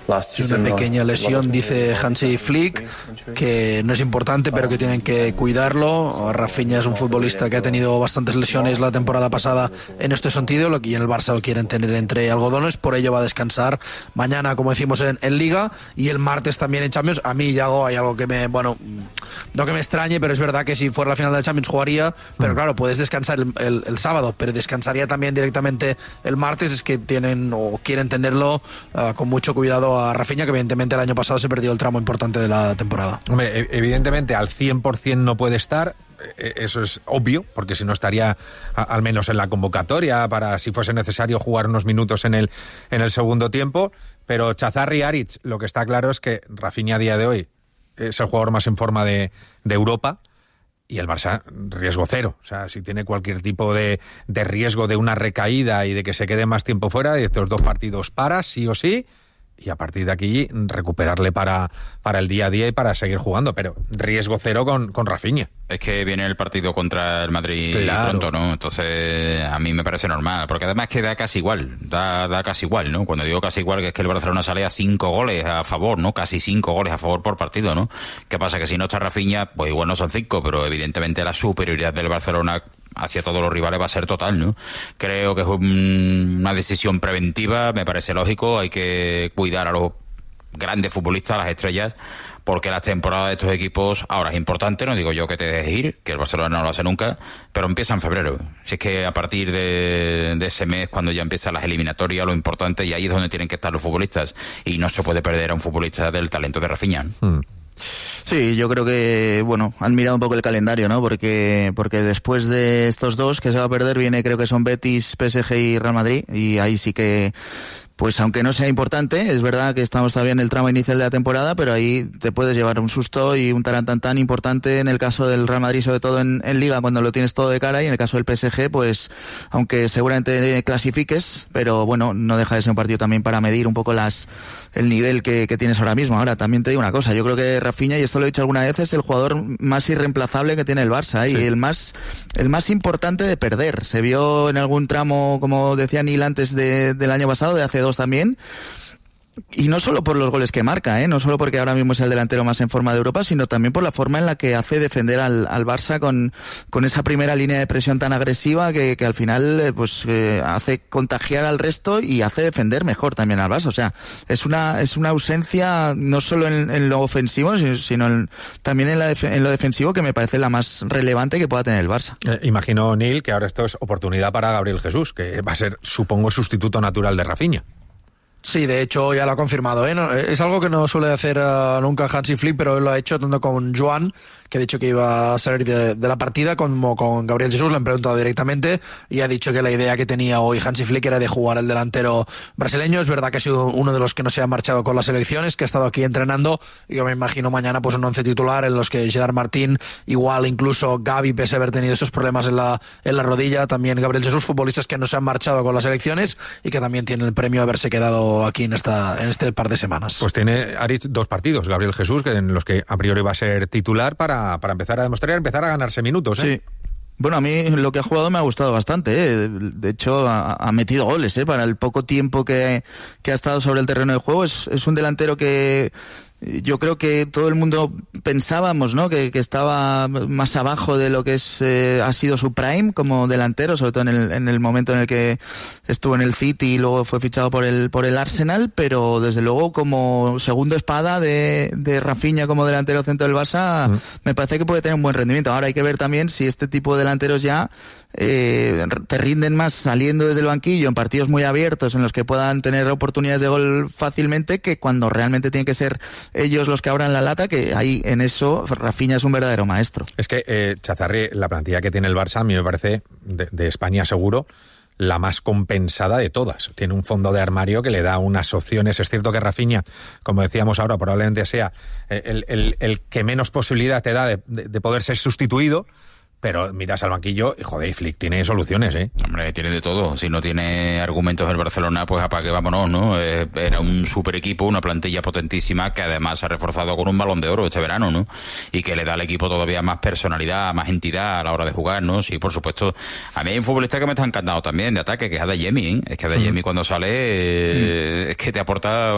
Es una pequeña lesión, dice Hansi Flick, que no es importante, pero que tienen que cuidarlo. Rafinha es un futbolista que ha tenido bastantes lesiones la temporada pasada en este sentido, y en el Barça lo quieren tener entre algodones, por ello va a descansar mañana, como decimos, en Liga, y el martes también en Champions. A mí, Yago, hay algo que no que me extrañe, pero es verdad que si fuera la final de la Champions jugaría, pero claro, puedes descansar el sábado, pero descansaría también directamente el martes. Es que tienen o quieren tenerlo con mucho cuidado a Rafinha, que evidentemente el año pasado se perdió el tramo importante de la temporada. Hombre, evidentemente al 100% no puede estar, eso es obvio, porque si no estaría al menos en la convocatoria para, si fuese necesario, jugar unos minutos en el segundo tiempo. Pero Chazarri, Aritz, lo que está claro es que Rafinha a día de hoy es el jugador más en forma de Europa, y el Barça riesgo cero. O sea, si tiene cualquier tipo de riesgo de una recaída y de que se quede más tiempo fuera, de estos 2 partidos para, sí o sí, y a partir de aquí recuperarle para el día a día y para seguir jugando, pero riesgo cero con Rafinha. Es que viene el partido contra el Madrid pronto, ¿no? Entonces a mí me parece normal, porque además es que da casi igual, ¿no? Cuando digo casi igual, que es que el Barcelona sale a 5 goles a favor, ¿no? Casi 5 goles a favor por partido, ¿no? ¿Qué pasa? Que si no está Rafinha, pues igual no son 5, pero evidentemente la superioridad del Barcelona hacia todos los rivales va a ser total, ¿no? Creo que es una decisión preventiva, me parece lógico, hay que cuidar a los grandes futbolistas, a las estrellas, porque la temporada de estos equipos ahora es importante. No digo yo que te dejes ir, que el Barcelona no lo hace nunca, pero empieza en febrero. Si es que a partir de ese mes, cuando ya empiezan las eliminatorias, lo importante, y ahí es donde tienen que estar los futbolistas, y no se puede perder a un futbolista del talento de Rafinha. Sí, yo creo que, han mirado un poco el calendario, ¿no? Porque después de estos 2 que se va a perder, viene, creo que son Betis, PSG y Real Madrid, y ahí sí que, pues aunque no sea importante, es verdad que estamos todavía en el tramo inicial de la temporada, pero ahí te puedes llevar un susto y un tarantantán importante en el caso del Real Madrid, sobre todo en Liga, cuando lo tienes todo de cara, y en el caso del PSG, pues aunque seguramente clasifiques, pero no deja de ser un partido también para medir un poco el nivel que tienes ahora mismo. Ahora, también te digo una cosa, yo creo que Rafinha, y esto lo he dicho alguna vez, es el jugador más irreemplazable que tiene el Barça, y el más importante de perder. Se vio en algún tramo, como decía Neil antes, del año pasado, de hace 2 también. Y no solo por los goles que marca, no solo porque ahora mismo es el delantero más en forma de Europa, sino también por la forma en la que hace defender al Barça con esa primera línea de presión tan agresiva que al final hace contagiar al resto y hace defender mejor también al Barça. O sea, es una ausencia no solo en lo ofensivo, sino también en lo defensivo, que me parece la más relevante que pueda tener el Barça. Imagino, Neil, que ahora esto es oportunidad para Gabriel Jesús, que va a ser, supongo, sustituto natural de Rafinha. Sí, de hecho ya lo ha confirmado, es algo que no suele hacer nunca Hansi Flick, pero él lo ha hecho tanto con Joan, que ha dicho que iba a salir de la partida, como con Gabriel Jesús. Le han preguntado directamente y ha dicho que la idea que tenía hoy Hansi Flick era de jugar al delantero brasileño. Es verdad que ha sido uno de los que no se ha marchado con las selecciones, que ha estado aquí entrenando, y yo me imagino mañana pues un 11 titular en los que Gerard Martín, igual incluso Gavi, pese a haber tenido estos problemas en la rodilla, también Gabriel Jesús, futbolistas que no se han marchado con las selecciones y que también tienen el premio de haberse quedado aquí en este par de semanas. Pues tiene Aritz 2 partidos, Gabriel Jesús, en los que a priori va a ser titular para empezar a demostrar, empezar a ganarse minutos. Sí. Bueno, a mí lo que ha jugado me ha gustado bastante. De hecho, ha metido goles para el poco tiempo que ha estado sobre el terreno de juego. Es un delantero que yo creo que todo el mundo pensábamos, ¿no?, que estaba más abajo de lo que ha sido su prime como delantero, sobre todo en el momento en el que estuvo en el City y luego fue fichado por el Arsenal, pero desde luego como segundo espada de Rafinha como delantero centro del Barça, me parece que puede tener un buen rendimiento. Ahora hay que ver también si este tipo de delanteros ya te rinden más saliendo desde el banquillo en partidos muy abiertos en los que puedan tener oportunidades de gol fácilmente, que cuando realmente tienen que ser ellos los que abran la lata, que ahí en eso Rafinha es un verdadero maestro. Es que Chazarri, la plantilla que tiene el Barça a mí me parece de España seguro la más compensada de todas. Tiene un fondo de armario que le da unas opciones. Es cierto que Rafinha, como decíamos ahora, probablemente sea el que menos posibilidad te da de poder ser sustituido, pero miras al banquillo y, joder, Flick tiene soluciones, ¿eh? Hombre, tiene de todo. Si no tiene argumentos el Barcelona, pues apague, vámonos, ¿no? Era un super equipo, una plantilla potentísima que además se ha reforzado con un Balón de Oro este verano, ¿no? Y que le da al equipo todavía más personalidad, más entidad a la hora de jugar, ¿no? Sí, por supuesto. A mí hay un futbolista que me está encantando también de ataque, que es Adeyemi, ¿eh? Es que Adeyemi cuando sale es que te aporta